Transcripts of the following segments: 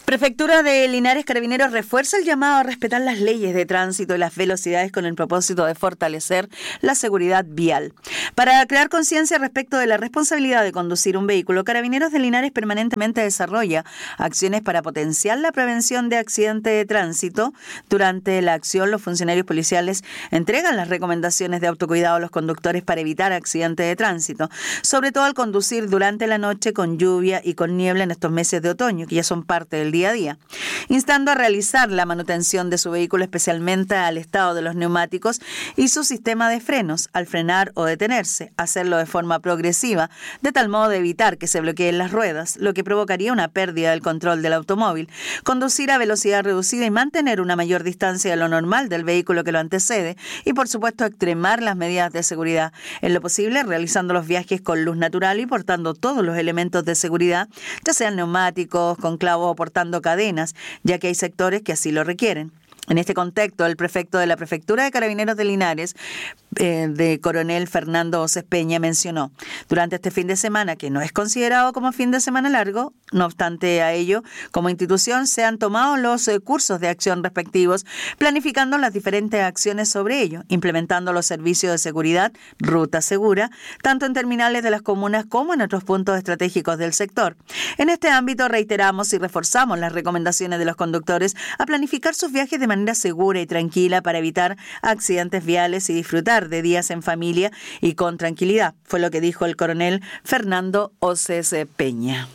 Prefectura de Linares, Carabineros refuerza el llamado a respetar las leyes de tránsito y las velocidades con el propósito de fortalecer la seguridad vial. Para crear conciencia respecto de la responsabilidad de conducir un vehículo, Carabineros de Linares permanentemente desarrolla acciones para potenciar la prevención de accidentes de tránsito. Durante la acción, los funcionarios policiales entregan las recomendaciones de autocuidado a los conductores para evitar accidentes de tránsito, sobre todo al conducir durante la noche con lluvia y con niebla en estos meses de otoño, que ya son parte del día a día, instando a realizar la manutención de su vehículo, especialmente al estado de los neumáticos y su sistema de frenos al frenar o detenerse, hacerlo de forma progresiva, de tal modo de evitar que se bloqueen las ruedas, lo que provocaría una pérdida del control del automóvil, conducir a velocidad reducida y mantener una mayor distancia de lo normal del vehículo que lo antecede y, por supuesto, extremar las medidas de seguridad, en lo posible realizando los viajes con luz natural y portando todos los elementos de seguridad, ya sean neumáticos, con clavos o portando cadenas, ya que hay sectores que así lo requieren. En este contexto, el prefecto de la Prefectura de Carabineros de Linares, de Coronel Fernando Oces Peña, mencionó: durante este fin de semana, que no es considerado como fin de semana largo, no obstante a ello, como institución se han tomado los cursos de acción respectivos, planificando las diferentes acciones sobre ello, implementando los servicios de seguridad, ruta segura, tanto en terminales de las comunas como en otros puntos estratégicos del sector. En este ámbito reiteramos y reforzamos las recomendaciones de los conductores a planificar sus viajes de manera segura y tranquila para evitar accidentes viales y disfrutar de días en familia y con tranquilidad, fue lo que dijo el coronel Fernando Oces Peña.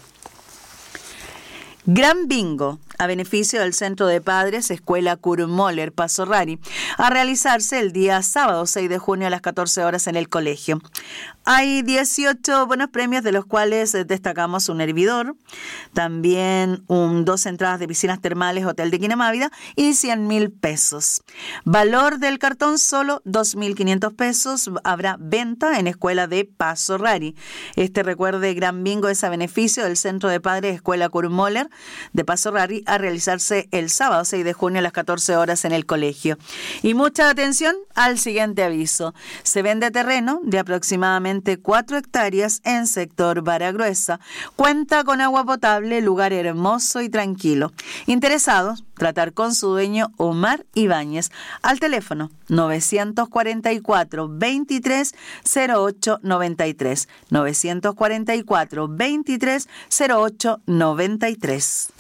Gran bingo a beneficio del Centro de Padres Escuela Kurt Moller Paso Rari, a realizarse el día sábado 6 de junio a las 14 horas en el colegio. Hay 18 buenos premios, de los cuales destacamos un hervidor, también 2 entradas de piscinas termales Hotel de Quinamávida y 100.000 pesos. Valor del cartón solo 2.500 pesos. Habrá venta en Escuela de Paso Rari. Recuerde, gran bingo es a beneficio del Centro de Padres Escuela Kurt Moller de Paso Rari, a realizarse el sábado 6 de junio a las 14 horas en el colegio. Y mucha atención al siguiente aviso. Se vende terreno de aproximadamente 4 hectáreas en sector Baragruesa. Cuenta con agua potable, lugar hermoso y tranquilo. Interesados, tratar con su dueño Omar Ibáñez al teléfono 944 23 08 93 944 23 08 93.